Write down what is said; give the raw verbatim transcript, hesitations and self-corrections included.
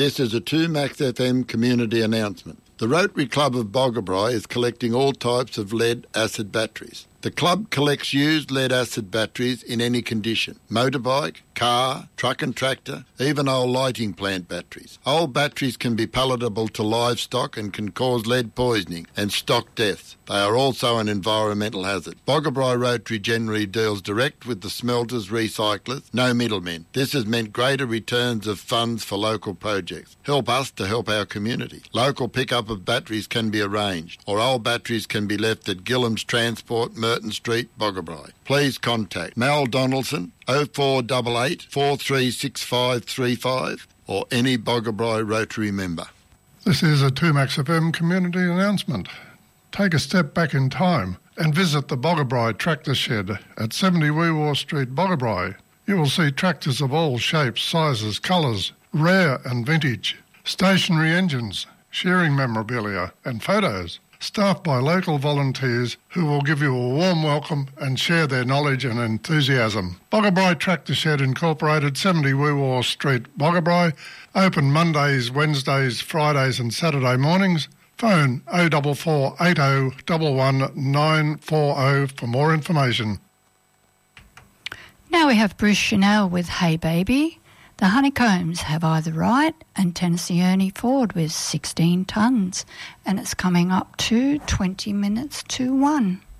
This is a two Max F M community announcement. The Rotary Club of Boggabri is collecting all types of lead-acid batteries. The club collects used lead-acid batteries in any condition: motorbike, car, truck and tractor, even old lighting plant batteries. Old batteries can be palatable to livestock and can cause lead poisoning and stock deaths. They are also an environmental hazard. Boggabri Rotary generally deals direct with the smelters, recyclers, no middlemen. This has meant greater returns of funds for local projects. Help us to help our community. Local pickup of batteries can be arranged, or old batteries can be left at Gillam's Transport, Merton Street, Boggabri. Please contact Mal Donaldson, oh four eight eight, four three six five three five, or any Boggabri Rotary member. This is a two Max F M community announcement. Take a step back in time and visit the Boggabri Tractor Shed at seventy Weewaw Street, Boggabri. You will see tractors of all shapes, sizes, colours, rare and vintage, stationary engines, shearing memorabilia and photos, staffed by local volunteers who will give you a warm welcome and share their knowledge and enthusiasm. Boggabri Tractor Shed Incorporated, seventy Weewaw Street, Boggabri, open Mondays, Wednesdays, Fridays and Saturday mornings. Phone oh four four eight oh one one nine four oh for more information. Now we have Bruce Chanel with Hey Baby. The Honeycombs have Either Right, and Tennessee Ernie Ford with sixteen tonnes. And it's coming up to twenty minutes to one.